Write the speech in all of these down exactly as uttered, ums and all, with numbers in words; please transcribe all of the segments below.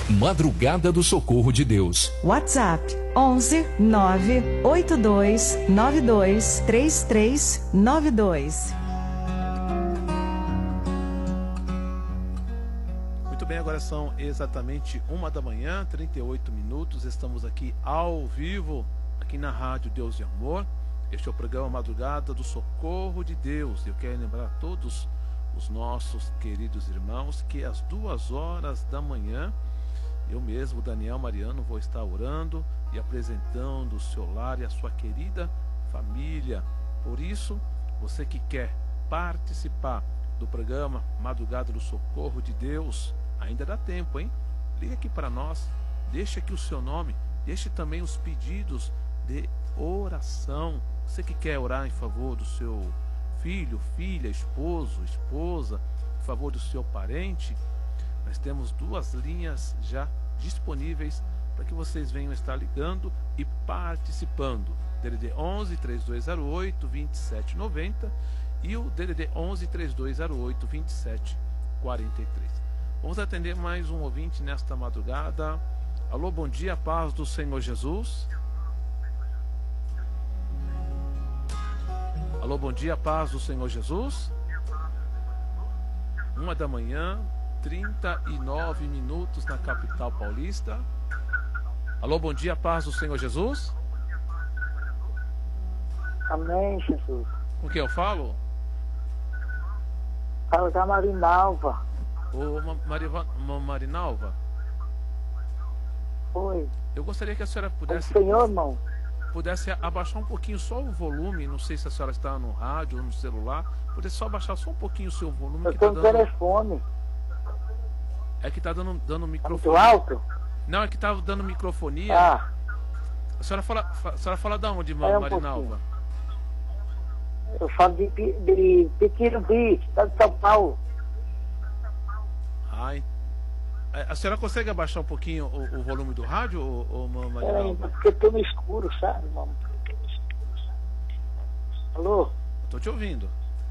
Madrugada do Socorro de Deus. WhatsApp onze nove oito dois nove dois três três nove dois. Muito bem, agora são exatamente uma da manhã, trinta e oito minutos. Estamos aqui ao vivo, aqui na Rádio Deus e Amor. Este é o programa Madrugada do Socorro de Deus. Eu quero lembrar a todos os nossos queridos irmãos que às duas horas da manhã, eu mesmo, Daniel Mariano, vou estar orando e apresentando o seu lar e a sua querida família. Por isso, você que quer participar do programa Madrugada do Socorro de Deus, ainda dá tempo, hein? Liga aqui para nós, deixe aqui o seu nome, deixe também os pedidos de oração. Você que quer orar em favor do seu filho, filha, esposo, esposa, em favor do seu parente, nós temos duas linhas já disponíveis para que vocês venham estar ligando e participando. D D D onze, três dois zero oito, vinte e sete noventa e o D D D onze, três dois zero oito, vinte e sete quarenta e três. Vamos atender mais um ouvinte nesta madrugada. Alô, bom dia, paz do Senhor Jesus. Alô, bom dia, paz do Senhor Jesus. Uma da manhã, trinta e nove minutos na capital paulista. Alô, bom dia, paz do Senhor Jesus. Amém, Jesus. Com quem eu falo? Fala da Marinalva. Ô, Mariva, Marinalva. Oi. Eu gostaria que a senhora pudesse... O senhor, irmão? Pudesse abaixar um pouquinho só o volume. Não sei se a senhora está no rádio ou no celular. Pudesse só abaixar só um pouquinho o seu volume. Eu que estou tá no dando... telefone. É que tá dando, dando microfone. Tá muito alto? Não, é que tá dando microfonia. Ah. A senhora fala, a senhora fala da onde, irmã É um Marinalva? pouquinho. Eu falo de, de Pequirubi, estado de São Paulo. Ai. A senhora consegue abaixar um pouquinho o, o volume do rádio, ô, ô, Marinalva? É, porque eu tô no escuro, sabe, irmão? Alô? Eu tô te ouvindo.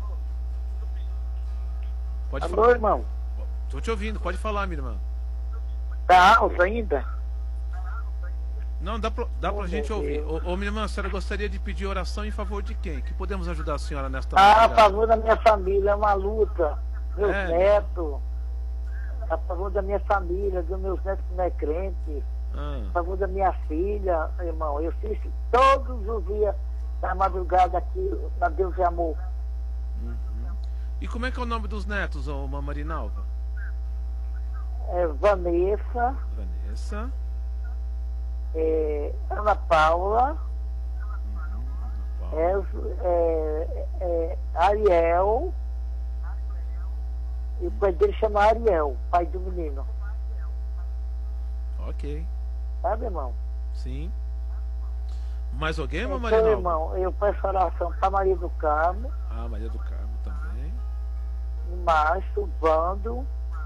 Pode Alô, falar. irmão? Tô te ouvindo, pode falar, minha irmã. Tá alto ainda? Não, dá pra, dá pra gente ouvir. Ô, ô, minha irmã, a senhora gostaria de pedir oração em favor de quem? Que podemos ajudar a senhora nesta Ah, a madrugada? favor da minha família, é uma luta. Meus É. netos. A favor da minha família, dos meus netos que não é crente. Ah. A favor da minha filha, irmão. Eu fiz todos os dias da madrugada aqui na Deus e Amor. Uhum. E como é que é o nome dos netos, ô, uma Marinalva? É Vanessa, Vanessa. é, Ana Paula, Uhum. é, é, é, Ariel, e o pai dele chama Ariel, pai do menino. Ok. Sabe, irmão? Sim. Mais alguém, uma Então, Marinalva? irmão, eu peço oração para Maria do Carmo, Ah, Maria do Carmo também. Márcio, Vando,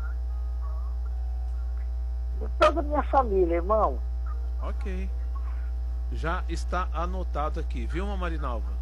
e toda a minha família, irmão. Ok. Já está anotado aqui, viu, uma Marinalva?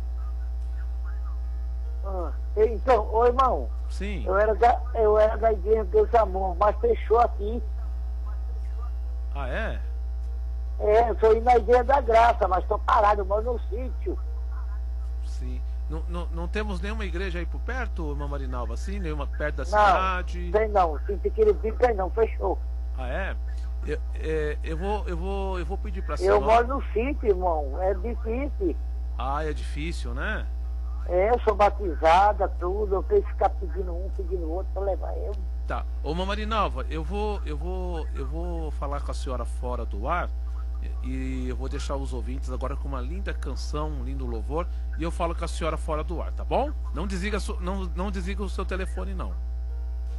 Ah, então, ô irmão, Sim. eu era da, eu era da igreja Deus e Amor, mas fechou aqui. Ah, é? É, eu sou indo na igreja da graça, mas estou parado, eu moro no sítio. Sim. Não, não, não temos nenhuma igreja aí por perto, uma Marinalva? Assim, nenhuma perto da Não, cidade? tem não, se Pequirubi tem não, fechou. Ah, é? Eu, é, eu vou, eu vou, eu vou pedir para a Eu senhora. moro no sítio, irmão, é difícil. Ah, é difícil, né? É, eu sou batizada, tudo, eu tenho que ficar pedindo um, pedindo outro para levar eu. Tá. Ô, uma Marinalva, eu vou, eu vou, eu vou falar com a senhora fora do ar e eu vou deixar os ouvintes agora com uma linda canção, um lindo louvor, e eu falo com a senhora fora do ar, tá bom? Não desliga, não, não desliga o seu telefone, não.